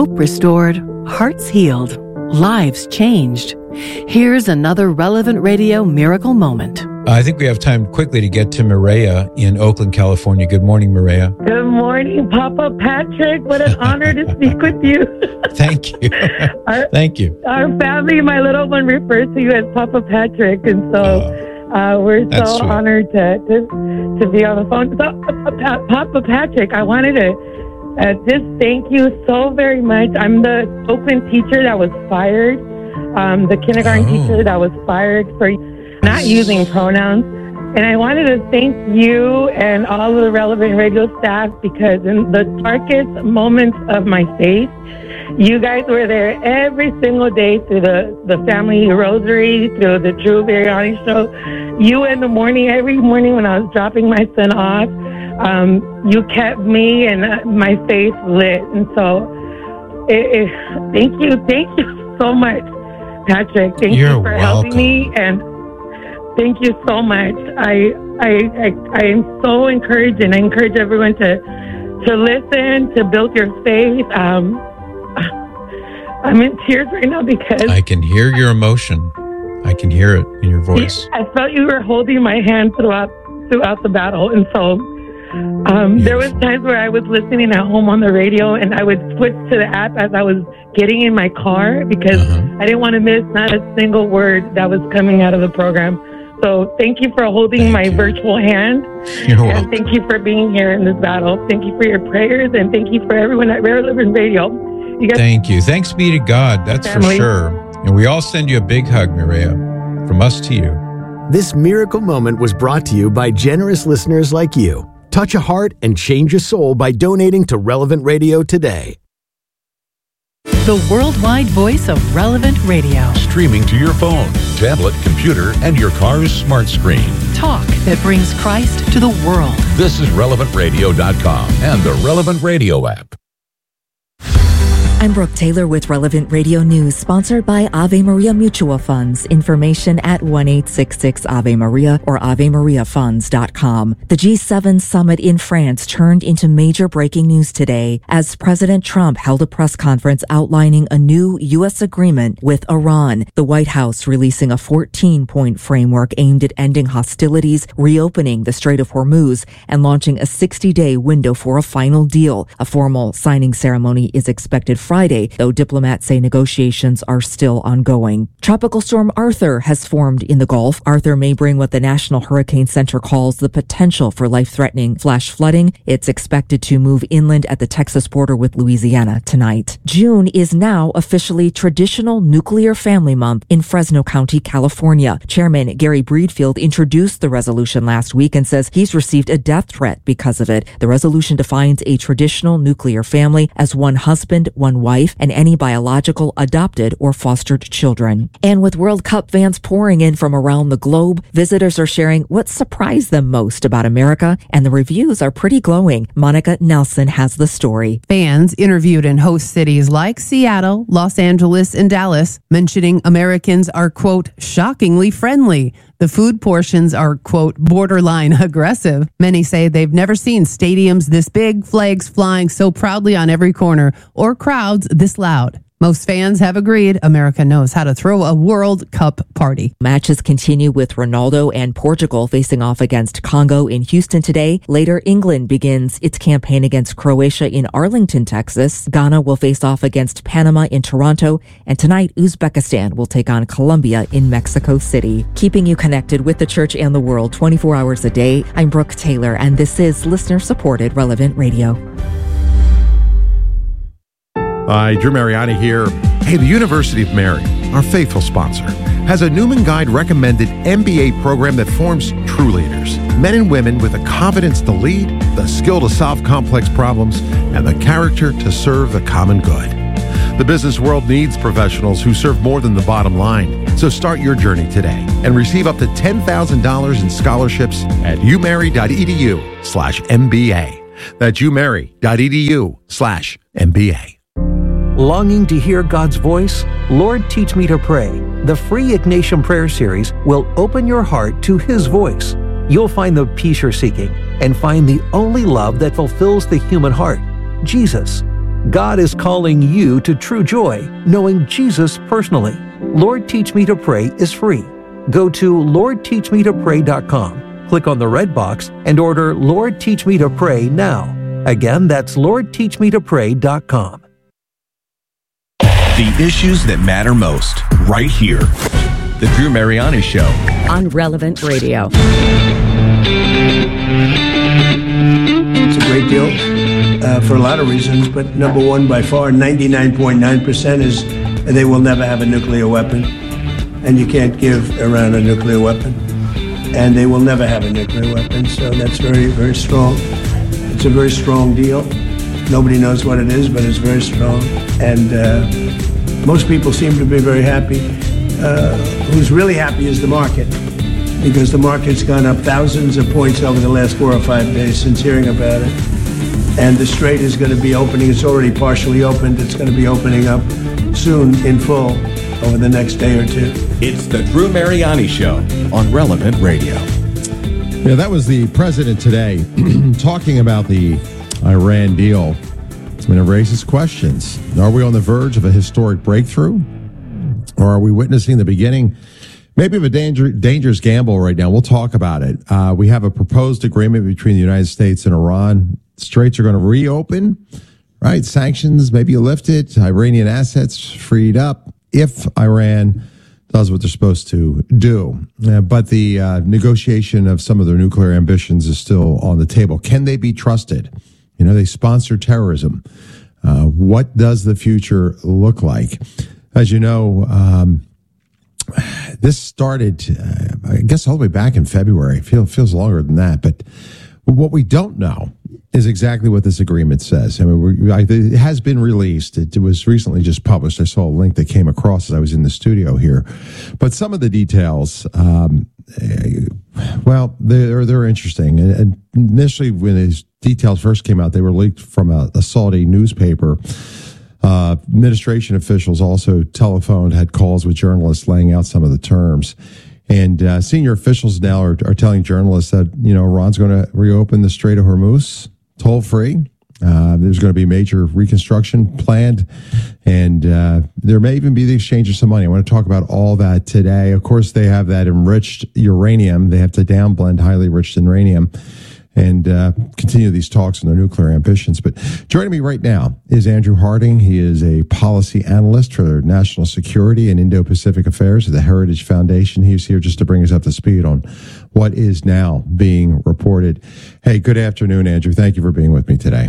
Hope restored, hearts healed, lives changed. Here's another Relevant Radio miracle moment. I think we have time quickly to get to Mireya in Oakland, California. Good morning, Mireya. Good morning, Papa Patrick. What an honor to speak with you. Thank you. Thank you. Our family, my little one, refers to you as Papa Patrick, and so we're so sweet. honored to be on the phone. So, Papa Patrick, I wanted to just thank you so very much. I'm the Oakland teacher that was fired, the kindergarten teacher that was fired for not using pronouns. And I wanted to thank you and all of the Relevant Radio staff, because in the darkest moments of my faith, you guys were there every single day through the family rosary, through the Drew Biryani show. You in the morning, every morning when I was dropping my son off, you kept me and my faith lit. And so thank you so much, Patrick. Thank you for helping me, and thank you so much. I am so encouraged, and I encourage everyone to listen, to build your faith. I'm in tears right now because I can hear your emotion. I can hear it in your voice. I felt you were holding my hand throughout the battle, and so there was times where I was listening at home on the radio, and I would switch to the app as I was getting in my car because I didn't want to miss not a single word that was coming out of the program. So thank you for holding my virtual hand. You're welcome. And thank you for being here in this battle. Thank you for your prayers, and thank you for everyone at Relevant Radio. You guys, thank you. Thanks be to God, that's family. for sure. And we all send you a big hug, Mireya, from us to you. This miracle moment was brought to you by generous listeners like you. Touch a heart and change a soul by donating to Relevant Radio today. The worldwide voice of Relevant Radio. Streaming to your phone, tablet, computer, and your car's smart screen. Talk that brings Christ to the world. This is RelevantRadio.com and the Relevant Radio app. I'm Brooke Taylor with Relevant Radio News, sponsored by Ave Maria Mutual Funds. Information at 1-866-AVE-MARIA or AveMariaFunds.com. The G7 summit in France turned into major breaking news today as President Trump held a press conference outlining a new U.S. agreement with Iran. The White House releasing a 14-point framework aimed at ending hostilities, reopening the Strait of Hormuz, and launching a 60-day window for a final deal. A formal signing ceremony is expected Friday, though diplomats say negotiations are still ongoing. Tropical storm Arthur has formed in the Gulf. Arthur may bring what the National Hurricane Center calls the potential for life-threatening flash flooding. It's expected to move inland at the Texas border with Louisiana tonight. June is now officially Traditional Nuclear Family Month in Fresno County, California. Chairman Gary Breedfield introduced the resolution last week and says he's received a death threat because of it. The resolution defines a traditional nuclear family as one husband, one wife, and any biological, adopted, or fostered children. And with World Cup fans pouring in from around the globe, visitors are sharing what surprised them most about America, and the reviews are pretty glowing. Monica Nelson has the story. Fans interviewed in host cities like Seattle, Los Angeles, and Dallas, mentioning Americans are, quote, shockingly friendly. The food portions are, quote, borderline aggressive. Many say they've never seen stadiums this big, flags flying so proudly on every corner, or crowds this loud. Most fans have agreed America knows how to throw a World Cup party. Matches continue with Ronaldo and Portugal facing off against Congo in Houston today. Later, England begins its campaign against Croatia in Arlington, Texas. Ghana will face off against Panama in Toronto. And tonight, Uzbekistan will take on Colombia in Mexico City. Keeping you connected with the church and the world 24 hours a day, I'm Brooke Taylor, and this is listener-supported Relevant Radio. Hi, Drew Mariani here. Hey, the University of Mary, our faithful sponsor, has a Newman Guide recommended MBA program that forms true leaders. Men and women with the confidence to lead, the skill to solve complex problems, and the character to serve the common good. The business world needs professionals who serve more than the bottom line. So start your journey today and receive up to $10,000 in scholarships at umary.edu/MBA. That's umary.edu/MBA. Longing to hear God's voice? Lord, Teach Me to Pray. The free Ignatian Prayer Series will open your heart to His voice. You'll find the peace you're seeking and find the only love that fulfills the human heart, Jesus. God is calling you to true joy, knowing Jesus personally. Lord Teach Me to Pray is free. Go to LordTeachMeToPray.com, click on the red box, and order Lord Teach Me to Pray now. Again, that's LordTeachMeToPray.com. The issues that matter most, right here. The Drew Mariani Show. On Relevant Radio. It's a great deal for a lot of reasons, but number one, by far, 99.9% is they will never have a nuclear weapon, and you can't give Iran a nuclear weapon, and they will never have a nuclear weapon, so that's very, very strong. It's a very strong deal. Nobody knows what it is, but it's very strong, and most people seem to be very happy. Who's really happy is the market, because the market's gone up thousands of points over the last 4 or 5 days since hearing about it. And the Strait is going to be opening. It's already partially opened. It's going to be opening up soon in full over the next day or two. It's the Drew Mariani Show on Relevant Radio. Yeah, that was the president today talking about the Iran deal. I mean, it raises questions. Are we on the verge of a historic breakthrough? Or are we witnessing the beginning maybe of a dangerous gamble right now? We'll talk about it. We have a proposed agreement between the United States and Iran. Straits are going to reopen, right? Sanctions maybe lifted, Iranian assets freed up if Iran does what they're supposed to do. But the negotiation of some of their nuclear ambitions is still on the table. Can they be trusted? You know, they sponsor terrorism. What does the future look like? As you know, this started, I guess, all the way back in February. It feels longer than that. But what we don't know is exactly what this agreement says. I mean, it has been released. It was recently just published. I saw a link that came across as I was in the studio here. But some of the details, well, they're interesting. And initially, when these details first came out, they were leaked from a Saudi newspaper. Administration officials also telephoned, had calls with journalists laying out some of the terms. And senior officials now are telling journalists that, you know, Iran's going to reopen the Strait of Hormuz toll-free. There's going to be major reconstruction planned, and there may even be the exchange of some money. I want to talk about all that today. Of course, they have that enriched uranium. They have to downblend highly enriched uranium and continue these talks on their nuclear ambitions. But joining me right now is Andrew Harding. He is a policy analyst for national security and Indo-Pacific affairs at the Heritage Foundation. He's here just to bring us up to speed on what is now being reported. Hey, good afternoon, Andrew. Thank you for being with me today.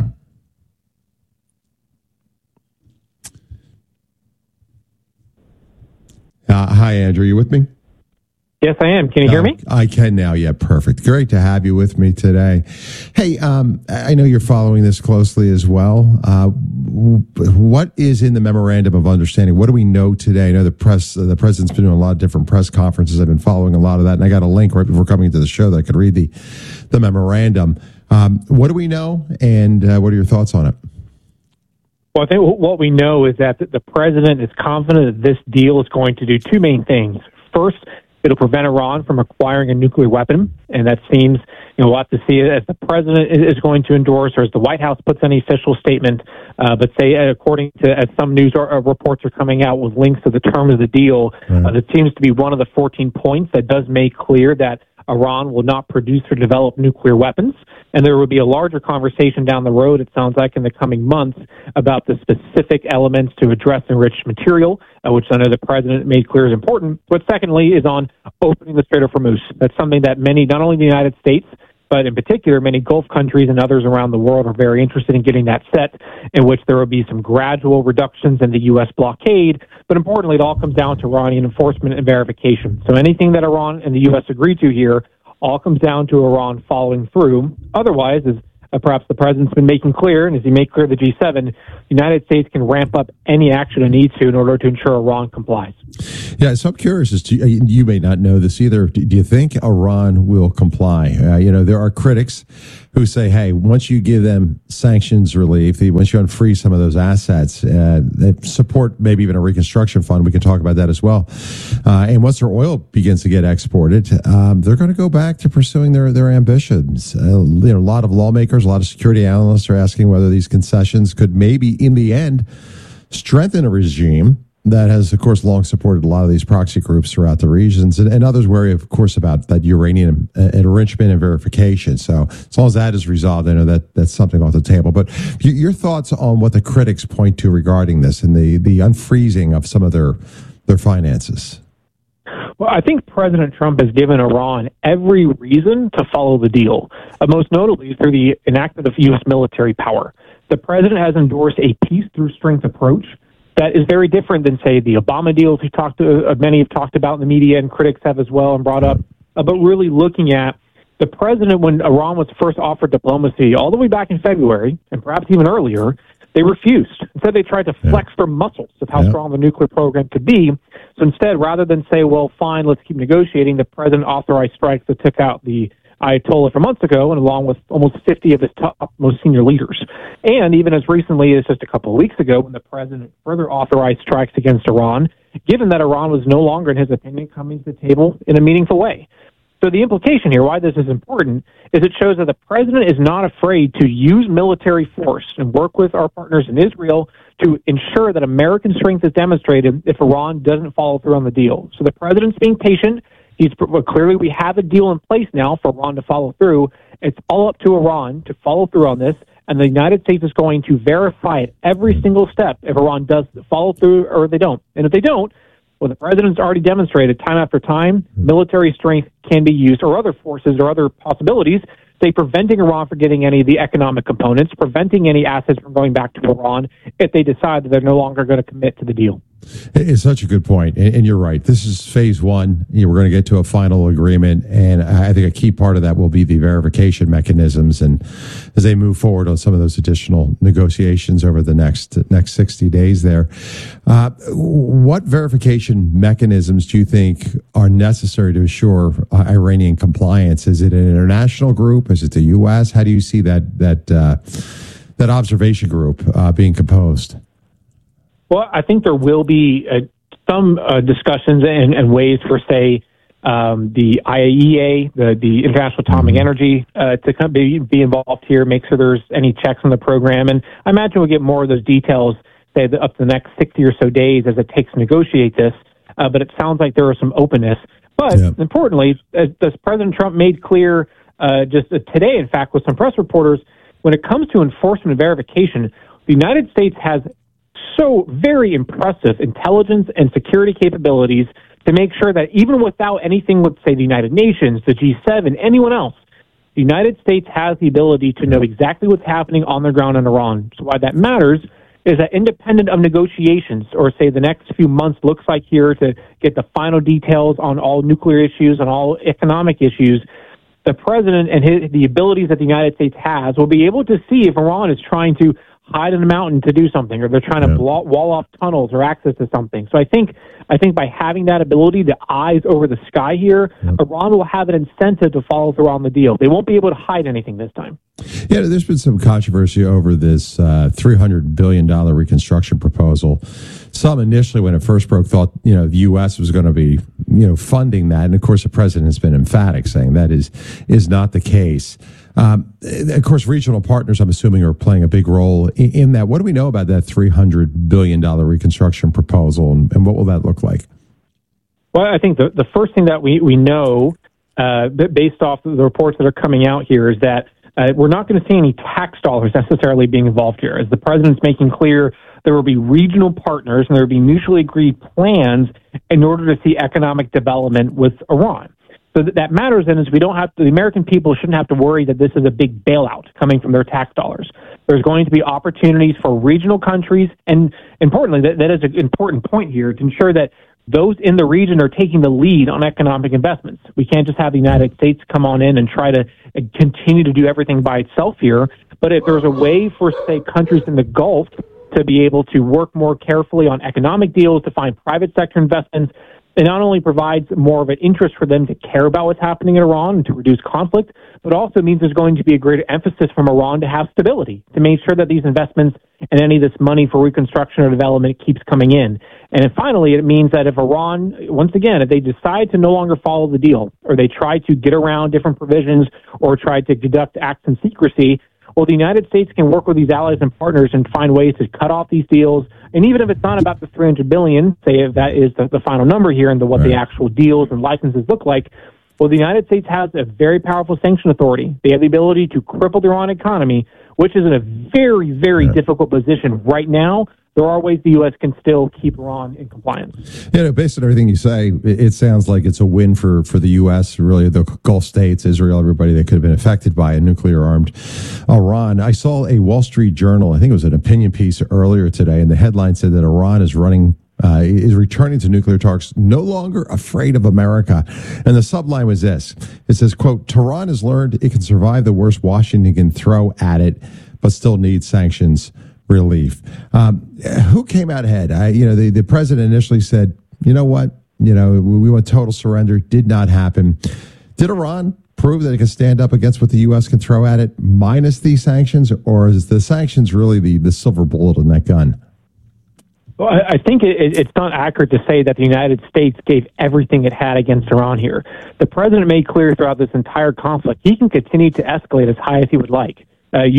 Hi, Andrew. You with me? Yes, I am. Can you hear me? I can now. Yeah, perfect. Great to have you with me today. Hey, I know you're following this closely as well. What is in the memorandum of understanding? What do we know today? I know the president's been doing a lot of different press conferences. I've been following a lot of that, and I got a link right before coming into the show that I could read the memorandum. What do we know, and what are your thoughts on it? Well, I think what we know is that the president is confident that this deal is going to do two main things. First, it'll prevent Iran from acquiring a nuclear weapon, and that seems, we'll have to see as the president is going to endorse or as the White House puts any official statement. But say, according to as some news reports are coming out with links to the terms of the deal, that seems to be one of the 14 points that does make clear that Iran will not produce or develop nuclear weapons. And there will be a larger conversation down the road, it sounds like, in the coming months about the specific elements to address enriched material, which I know the president made clear is important. But secondly is on opening the Strait of Hormuz. That's something that many, not only the United States, but in particular, many Gulf countries and others around the world are very interested in getting that set, in which there will be some gradual reductions in the U.S. blockade. But importantly, it all comes down to Iranian enforcement and verification. So anything that Iran and the U.S. agree to here all comes down to Iran following through. Otherwise, as perhaps the president's been making clear, and as he made clear the G7, the United States can ramp up any action it needs to in order to ensure Iran complies. Yeah, so I'm curious as to, you may not know this either. Do you think Iran will comply? There are critics who say, hey, once you give them sanctions relief, once you unfreeze some of those assets, they support maybe even a reconstruction fund. We can talk about that as well. And once their oil begins to get exported, they're going to go back to pursuing their ambitions. A lot of lawmakers, a lot of security analysts are asking whether these concessions could maybe, in the end, strengthen a regime that has, of course, long supported a lot of these proxy groups throughout the regions, and others worry, of course, about that uranium enrichment and verification. So as long as that is resolved, I know that's something off the table. But your thoughts on what the critics point to regarding this and the unfreezing of some of their finances? Well, I think President Trump has given Iran every reason to follow the deal, most notably through the enactment of U.S. military power. The president has endorsed a peace-through-strength approach that is very different than, say, the Obama deals many have talked about in the media and critics have as well and brought up, but really looking at the president when Iran was first offered diplomacy all the way back in February, and perhaps even earlier, they refused. Instead, they tried to flex their muscles of how strong the nuclear program could be. So instead, rather than say, well, fine, let's keep negotiating, the president authorized strikes that took out the Ayatollah from months ago, and along with almost 50 of his top most senior leaders. And even as recently as just a couple of weeks ago, when the president further authorized strikes against Iran, given that Iran was no longer, in his opinion, coming to the table in a meaningful way. So the implication here, why this is important, is it shows that the president is not afraid to use military force and work with our partners in Israel to ensure that American strength is demonstrated if Iran doesn't follow through on the deal. So the president's being patient. Clearly, we have a deal in place now for Iran to follow through. It's all up to Iran to follow through on this, and the United States is going to verify it every single step if Iran does follow through or they don't. And if they don't, well, the president's already demonstrated time after time military strength can be used, or other forces or other possibilities, say preventing Iran from getting any of the economic components, preventing any assets from going back to Iran if they decide that they're no longer going to commit to the deal. It's such a good point, and you're right. This is phase one. We're going to get to a final agreement, and I think a key part of that will be the verification mechanisms, and as they move forward on some of those additional negotiations over the next 60 days there. What verification mechanisms do you think are necessary to assure Iranian compliance? Is it an international group? Is it the U.S.? How do you see that observation group being composed? Well, I think there will be some discussions and ways for, say, the IAEA, the International Atomic Energy, to be involved here, make sure there's any checks on the program. And I imagine we'll get more of those details, say, up to the next 60 or so days as it takes to negotiate this. But it sounds like there is some openness. But importantly, as President Trump made clear just today, in fact, with some press reporters, when it comes to enforcement and verification, the United States has so very impressive intelligence and security capabilities to make sure that even without anything with, say, the United Nations, the G7, anyone else, the United States has the ability to know exactly what's happening on the ground in Iran. So why that matters is that independent of negotiations, or say the next few months looks like here to get the final details on all nuclear issues, on all economic issues, the president and the abilities that the United States has will be able to see if Iran is trying to hide in a mountain to do something, or they're trying to wall off tunnels or access to something. So I think by having that ability, the eyes over the sky here, Iran will have an incentive to follow through on the deal. They won't be able to hide anything this time. Yeah, there's been some controversy over this $300 billion reconstruction proposal. Some initially, when it first broke, thought the U.S. was going to be funding that, and of course the president has been emphatic, saying that is not the case. Of course, regional partners, I'm assuming, are playing a big role in that. What do we know about that $300 billion reconstruction proposal, and what will that look like? Well, I think the first thing that we know, based off of the reports that are coming out here, is that we're not going to see any tax dollars necessarily being involved here. As the president's making clear, there will be regional partners and there will be mutually agreed plans in order to see economic development with Iran. So that matters then is the American people shouldn't have to worry that this is a big bailout coming from their tax dollars. There's going to be opportunities for regional countries, and importantly, that is an important point here, to ensure that those in the region are taking the lead on economic investments. We can't just have the United States come on in and try to continue to do everything by itself here. But if there's a way for, say, countries in the Gulf to be able to work more carefully on economic deals, to find private sector investments, It not only provides more of an interest for them to care about what's happening in Iran and to reduce conflict, but also means there's going to be a greater emphasis from Iran to have stability, to make sure that these investments and any of this money for reconstruction or development keeps coming in. And then finally, it means that if Iran, once again, if they decide to no longer follow the deal, or they try to get around different provisions or try to deduct acts in secrecy, well, the United States can work with these allies and partners and find ways to cut off these deals. And even if it's not about the $300 billion, say if that is the final number here and what the actual deals and licenses look like, well, the United States has a very powerful sanction authority. They have the ability to cripple the Iran economy, which is in a very, very difficult position right now. There are ways the U.S. can still keep Iran in compliance. Based on everything you say, it sounds like it's a win for the U.S., really the Gulf states, Israel, everybody that could have been affected by a nuclear-armed Iran. I saw a Wall Street Journal, I think it was an opinion piece earlier today, and the headline said that Iran is returning to nuclear talks, no longer afraid of America. And the subline was this. It says, quote, Tehran has learned it can survive the worst Washington can throw at it, but still needs sanctions relief. Who came out ahead? The president initially said, you know what? We want total surrender. Did not happen. Did Iran prove that it can stand up against what the U.S. can throw at it minus these sanctions? Or is the sanctions really the silver bullet in that gun? Well, I think it's not accurate to say that the United States gave everything it had against Iran here. The president made clear throughout this entire conflict he can continue to escalate as high as he would like.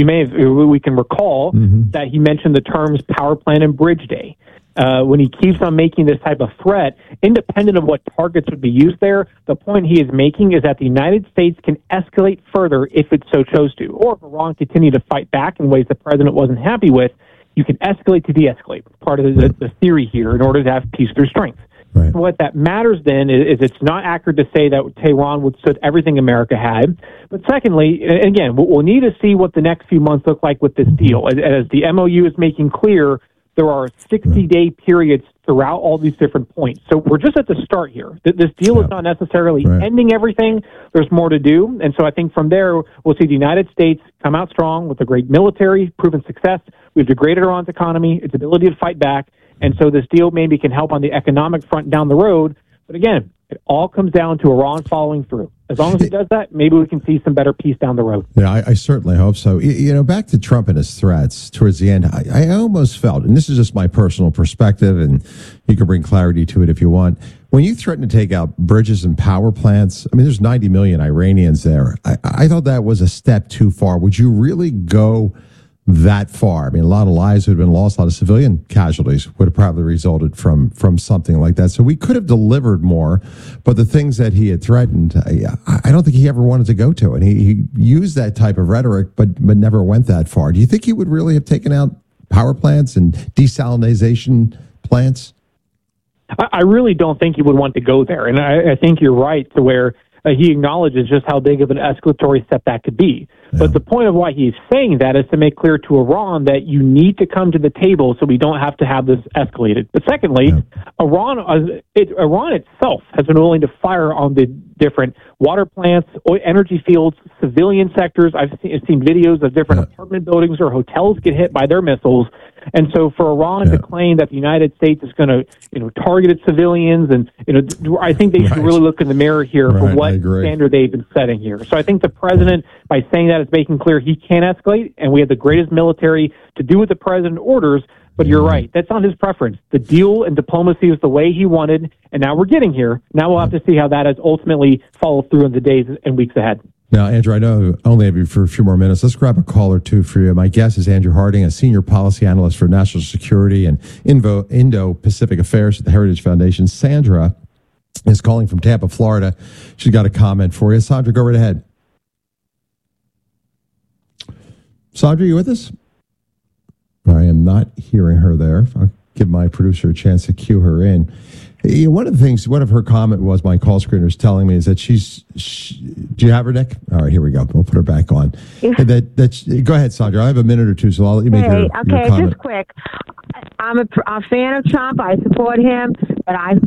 We can recall that he mentioned the terms power plant and bridge day. When he keeps on making this type of threat, independent of what targets would be used there, the point he is making is that the United States can escalate further if it so chose to. Or if Iran continued to fight back in ways the president wasn't happy with, you can escalate to de-escalate. Part of the theory here in order to have peace through strength. Right. What that matters then is it's not accurate to say that Tehran would stood everything America had. But secondly, again, we'll need to see what the next few months look like with this deal. As the MOU is making clear, there are 60-day periods throughout all these different points. So we're just at the start here. This deal is not necessarily ending everything. There's more to do. And so I think from there, we'll see the United States come out strong with a great military, proven success. We've degraded Iran's economy, its ability to fight back. And so this deal maybe can help on the economic front down the road. But again, it all comes down to Iran following through. As long as it does that, maybe we can see some better peace down the road. Yeah, I certainly hope so. Back to Trump and his threats towards the end, I almost felt, and this is just my personal perspective, and you can bring clarity to it if you want, when you threaten to take out bridges and power plants, there's 90 million Iranians there. I thought that was a step too far. Would you really go that far? A lot of lives would have been lost, a lot of civilian casualties would have probably resulted from something like that. So we could have delivered more, but the things that he had threatened, I don't think he ever wanted to go to. And he used that type of rhetoric, but never went that far. Do you think he would really have taken out power plants and desalination plants? I really don't think he would want to go there. And I think you're right to where he acknowledges just how big of an escalatory step that could be. Yeah. But the point of why he's saying that is to make clear to Iran that you need to come to the table so we don't have to have this escalated. But secondly, Iran itself has been willing to fire on the different water plants, energy fields, civilian sectors. I've seen videos of different apartment buildings or hotels get hit by their missiles. And so for Iran to claim that the United States is going to, target its civilians, and, I think they should really look in the mirror here for what standard they've been setting here. So I think the president, by saying that, is making clear he can't escalate, and we have the greatest military to do what the president orders. But you're right. That's not his preference. The deal and diplomacy is the way he wanted, and now we're getting here. Now we'll have to see how that has ultimately followed through in the days and weeks ahead. Now, Andrew, I know I only have you for a few more minutes. Let's grab a call or two for you. My guest is Andrew Harding, a senior policy analyst for national security and Indo-Pacific affairs at the Heritage Foundation. Sandra is calling from Tampa, Florida. She's got a comment for you. Sandra, go right ahead. Sandra, you with us? I am not hearing her there. I'll give my producer a chance to cue her in. One of her comment was, my call screener is telling me, is that do you have her, Nick? All right, here we go. We'll put her back on. Go ahead, Sandra. I have a minute or two, so I'll let you make your comment. Just quick. I'm a fan of Trump. I support him. But I'm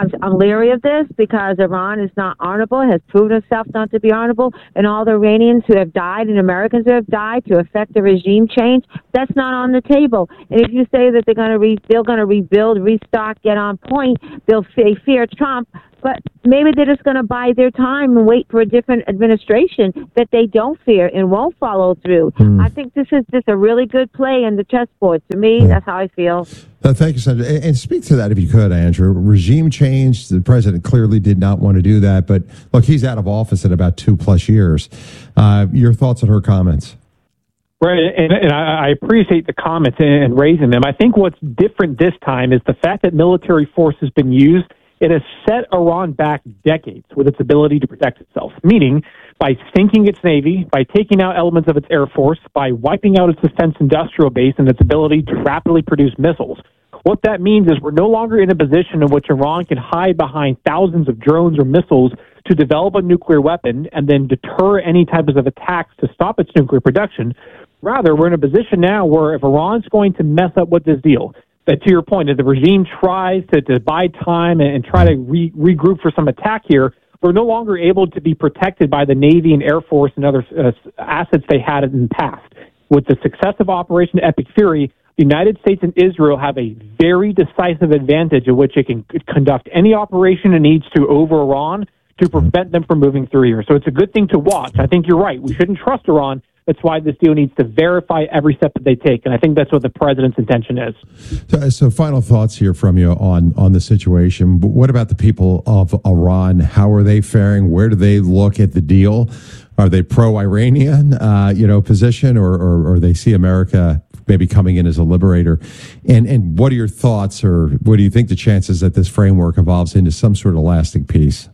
leery of this because Iran is not honorable, has proven itself not to be honorable, and all the Iranians who have died and Americans who have died to affect the regime change, that's not on the table. And if you say that they're going to rebuild, restock, get on point, they fear Trump. But maybe they're just going to bide their time and wait for a different administration that they don't fear and won't follow through. I think this is just a really good play in the chessboard. To me, that's how I feel. Thank you, Sandra. And speak to that if you could, Andrew. Regime change, the president clearly did not want to do that. But look, he's out of office in about 2+ years. Your thoughts on her comments? Right, and I appreciate the comments and raising them. I think what's different this time is the fact that military force has been used. It has set Iran back decades with its ability to protect itself, meaning by sinking its navy, by taking out elements of its air force, by wiping out its defense industrial base and its ability to rapidly produce missiles. What that means is we're no longer in a position in which Iran can hide behind thousands of drones or missiles to develop a nuclear weapon and then deter any types of attacks to stop its nuclear production. Rather, we're in a position now where if Iran's going to mess up with this deal, that to your point, if the regime tries to buy time and try to regroup for some attack here, we're no longer able to be protected by the Navy and Air Force and other assets they had in the past. With the success of Operation Epic Fury, the United States and Israel have a very decisive advantage in which it can conduct any operation it needs to over Iran to prevent them from moving through here. So it's a good thing to watch. I think you're right. We shouldn't trust Iran. That's why this deal needs to verify every step that they take. And I think that's what the president's intention is. So final thoughts here from you on the situation. What about the people of Iran? How are they faring? Where do they look at the deal? Are they pro-Iranian, position, or they see America maybe coming in as a liberator? And what are your thoughts, or what do you think the chances that this framework evolves into some sort of lasting peace?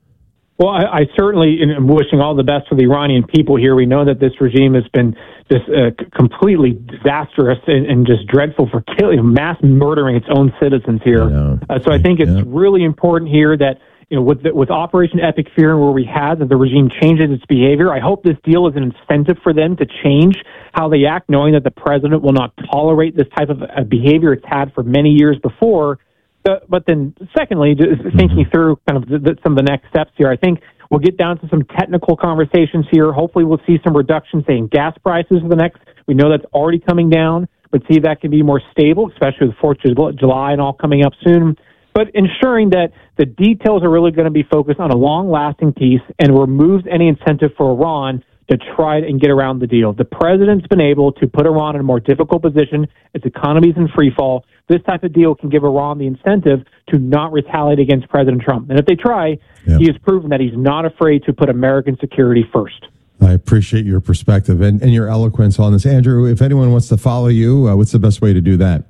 Well, I certainly am wishing all the best for the Iranian people here. We know that this regime has been just completely disastrous and just dreadful for killing, mass murdering its own citizens here. So I think it's really important here that, with Operation Epic Fury, where we had that the regime changes its behavior, I hope this deal is an incentive for them to change how they act, knowing that the president will not tolerate this type of behavior it's had for many years before. But then, secondly, just thinking through kind of some of the next steps here, I think we'll get down to some technical conversations here. Hopefully, we'll see some reductions, say, in gas prices for the next. We know that's already coming down, but see if that can be more stable, especially with 4th of July and all coming up soon. But ensuring that the details are really going to be focused on a long-lasting peace and removes any incentive for Iran to try and get around the deal. The president's been able to put Iran in a more difficult position. Its economy's in free fall. This type of deal can give Iran the incentive to not retaliate against President Trump. And if they try, he has proven that he's not afraid to put American security first. I appreciate your perspective and your eloquence on this. Andrew, if anyone wants to follow you, what's the best way to do that?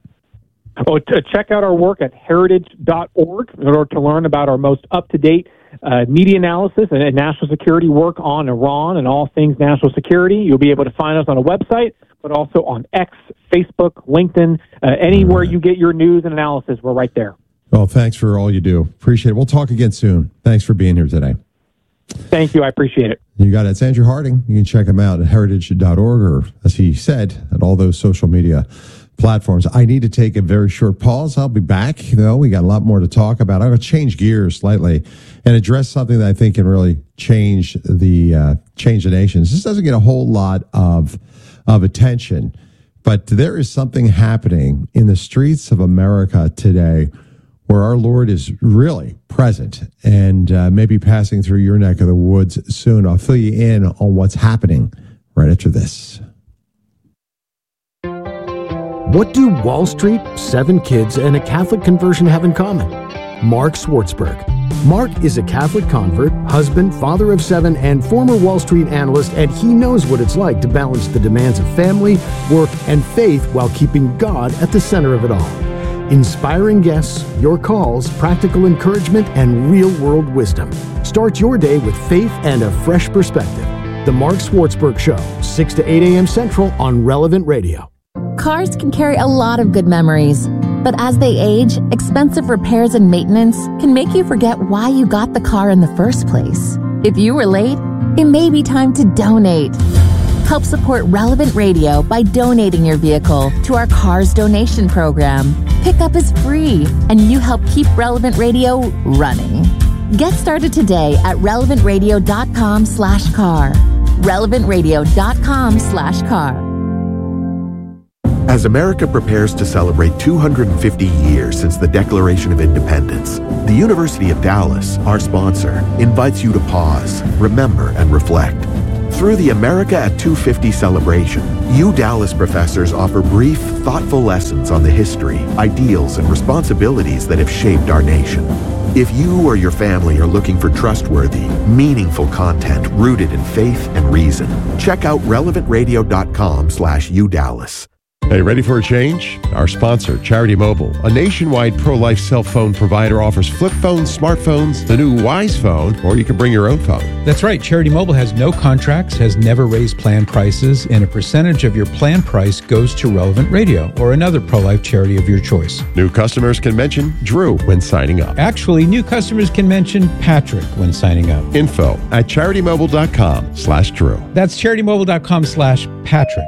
Check out our work at heritage.org in order to learn about our most up-to-date media analysis and national security work on Iran and all things national security. You'll be able to find us on a website, but also on X, Facebook, LinkedIn, anywhere you get your news and analysis. We're right there. Well, thanks for all you do. Appreciate it. We'll talk again soon. Thanks for being here today. Thank you. I appreciate it. You got it. It's Andrew Harding. You can check him out at heritage.org or, as he said, at all those social media platforms. I need to take a very short pause. I'll be back. We got a lot more to talk about. I'm going to change gears slightly and address something that I think can really change the nation. This doesn't get a whole lot of attention, but there is something happening in the streets of America today where our Lord is really present and maybe passing through your neck of the woods soon. I'll fill you in on what's happening right after this. What do Wall Street, 7 kids, and a Catholic conversion have in common? Mark Swartzberg. Mark is a Catholic convert, husband, father of 7, and former Wall Street analyst, and he knows what it's like to balance the demands of family, work, and faith while keeping God at the center of it all. Inspiring guests, your calls, practical encouragement, and real-world wisdom. Start your day with faith and a fresh perspective. The Mark Swartzberg Show, 6 to 8 a.m. Central on Relevant Radio. Cars can carry a lot of good memories, but as they age, expensive repairs and maintenance can make you forget why you got the car in the first place. If you were late, it may be time to donate. Help support Relevant Radio by donating your vehicle to our Cars donation program. Pickup is free, and you help keep Relevant Radio running. Get started today at relevantradio.com/car. relevantradio.com/car. As America prepares to celebrate 250 years since the Declaration of Independence, the University of Dallas, our sponsor, invites you to pause, remember, and reflect. Through the America at 250 celebration, Dallas professors offer brief, thoughtful lessons on the history, ideals, and responsibilities that have shaped our nation. If you or your family are looking for trustworthy, meaningful content rooted in faith and reason, check out relevantradio.com/UDallas. Hey, ready for a change? Our sponsor, Charity Mobile, a nationwide pro-life cell phone provider, offers flip phones, smartphones, the new Wise phone, or you can bring your own phone. That's right. Charity Mobile has no contracts, has never raised plan prices, and a percentage of your plan price goes to Relevant Radio or another pro-life charity of your choice. New customers can mention Drew when signing up. Actually, new customers can mention Patrick when signing up. Info at CharityMobile.com/Drew. That's CharityMobile.com/Patrick.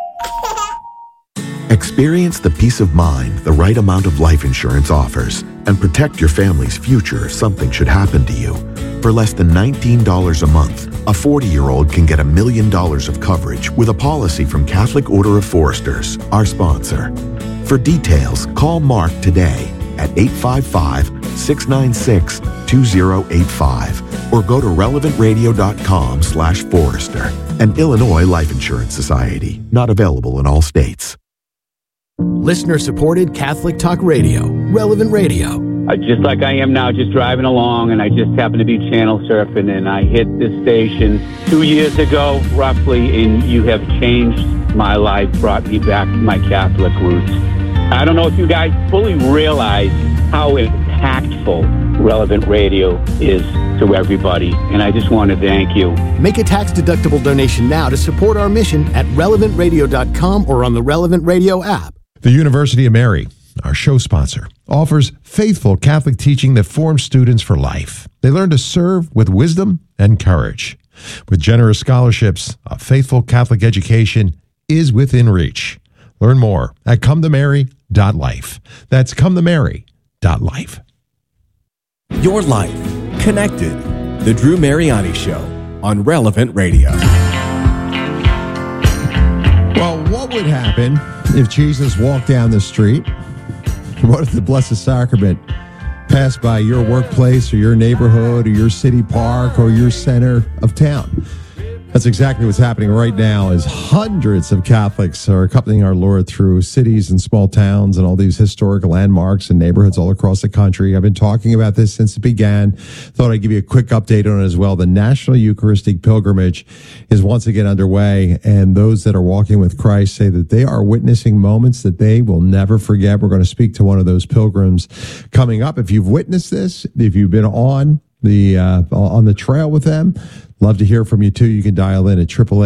Experience the peace of mind the right amount of life insurance offers and protect your family's future if something should happen to you. For less than $19 a month, a 40-year-old can get $1 million of coverage with a policy from Catholic Order of Foresters, our sponsor. For details, call Mark today at 855-696-2085 or go to relevantradio.com/Forester. An Illinois Life Insurance Society, not available in all states. Listener-supported Catholic Talk Radio, Relevant Radio. Just like I am now, just driving along, and I just happened to be channel surfing, and I hit this station 2 years ago, roughly, and you have changed my life, brought me back to my Catholic roots. I don't know if you guys fully realize how impactful Relevant Radio is to everybody, and I just want to thank you. Make a tax-deductible donation now to support our mission at relevantradio.com or on the Relevant Radio app. The University of Mary, our show sponsor, offers faithful Catholic teaching that forms students for life. They learn to serve with wisdom and courage. With generous scholarships, a faithful Catholic education is within reach. Learn more at cometomary.life. That's cometomary.life. Your life connected. The Drew Mariani Show on Relevant Radio. Well, what would happen if Jesus walked down the street? What if the Blessed Sacrament passed by your workplace or your neighborhood or your city park or your center of town? That's exactly what's happening right now, as hundreds of Catholics are accompanying our Lord through cities and small towns and all these historic landmarks and neighborhoods all across the country. I've been talking about this since it began. Thought I'd give you a quick update on it as well. The National Eucharistic Pilgrimage is once again underway, and those that are walking with Christ say that they are witnessing moments that they will never forget. We're going to speak to one of those pilgrims coming up. If you've witnessed this, if you've been on the trail with them, love to hear from you too. You can dial in at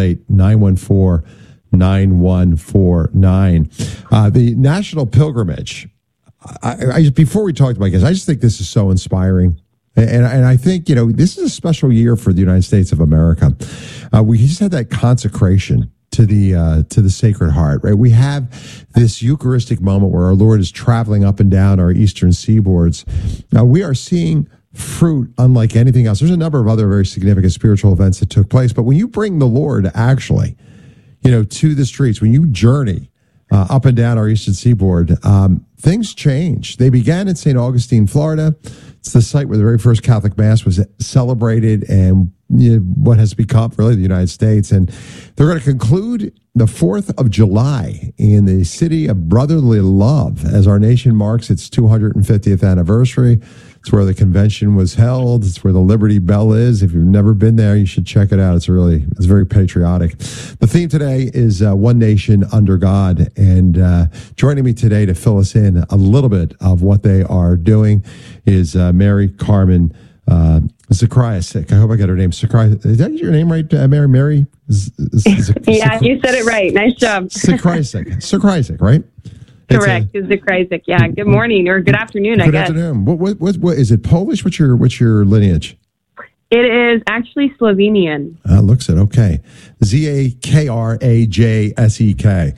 888-914-9149. The National Pilgrimage. Before we talk about this, I just think this is so inspiring. And I think, this is a special year for the United States of America. We just had that consecration to the Sacred Heart, right? We have this Eucharistic moment where our Lord is traveling up and down our eastern seaboards. We are seeing fruit unlike anything else. There's a number of other very significant spiritual events that took place, but when you bring the Lord actually, to the streets, when you journey up and down our eastern seaboard, things change. They began in St. Augustine, Florida. It's the site where the very first Catholic Mass was celebrated and what has become really the United States. And they're going to conclude the 4th of July in the city of brotherly love as our nation marks its 250th anniversary. It's where the convention was held. It's where the Liberty Bell is. If you've never been there, you should check it out. It's very patriotic. The theme today is One Nation Under God. And joining me today to fill us in a little bit of what they are doing is Mary Carmen Zakriasik. I hope I got her name. Is that your name right, Mary? Mary? Yeah, you said it right. Nice job. Zakriasik, right? Correct. It's Zakriasik. Yeah. Good morning or good afternoon, I guess. Good afternoon. What is it? Polish? What's your lineage? It is actually Slovenian. Looks it. Okay. Zakrajsek.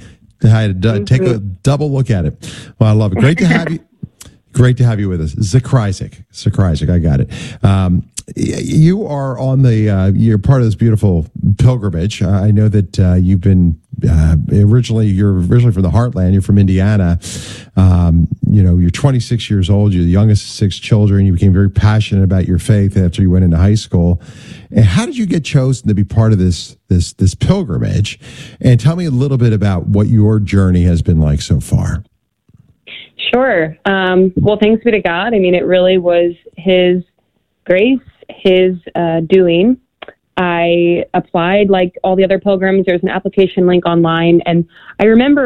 I had to take a double look at it. Well, I love it. Great to have you. Great to have you with us. Zakryzek, I got it. You are on you're part of this beautiful pilgrimage. I know that you've been you're originally from the heartland. You're from Indiana. You're 26 years old. You're the youngest of 6 children. You became very passionate about your faith after you went into high school. And how did you get chosen to be part of this pilgrimage? And tell me a little bit about what your journey has been like so far. Sure. Well, thanks be to God. I mean, it really was His grace, His doing. I applied like all the other pilgrims. There's an application link online. And I remember